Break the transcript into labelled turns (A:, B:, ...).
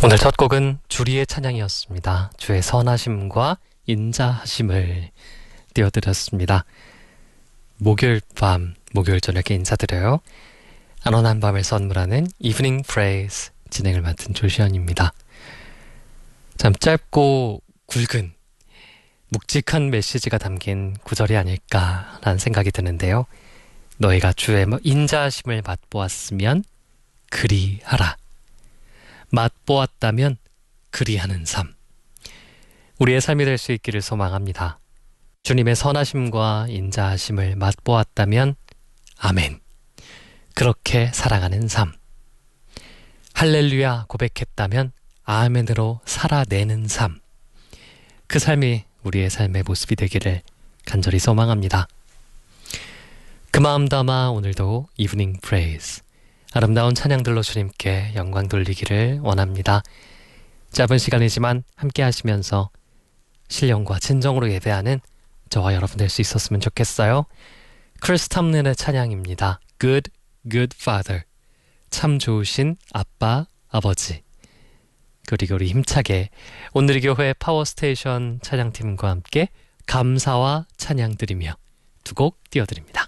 A: 오늘 첫 곡은 주리의 찬양이었습니다. 주의 선하심과 인자하심을 띄워드렸습니다. 목요일 밤, 목요일 저녁에 인사드려요. 안원한 밤을 선물하는 이브닝 프레이즈 진행을 맡은 조시현입니다. 참 짧고 굵은 묵직한 메시지가 담긴 구절이 아닐까라는 생각이 드는데요. 너희가 주의 인자하심을 맛보았으면 그리하라. 맛보았다면 그리하는 삶. 우리의 삶이 될 수 있기를 소망합니다. 주님의 선하심과 인자하심을 맛보았다면 아멘. 그렇게 살아가는 삶. 할렐루야 고백했다면 아멘으로 살아내는 삶. 그 삶이 우리의 삶의 모습이 되기를 간절히 소망합니다. 그 마음 담아 오늘도 이브닝 프레이즈, 아름다운 찬양들로 주님께 영광 돌리기를 원합니다. 짧은 시간이지만 함께 하시면서 신령과 진정으로 예배하는 저와 여러분 될 수 있었으면 좋겠어요. 크리스 탐린의 찬양입니다. Good, good Father. 참 좋으신 아빠, 아버지. 그리고 우리 힘차게 오늘의 교회 파워스테이션 찬양팀과 함께 감사와 찬양 드리며 두 곡 띄워드립니다.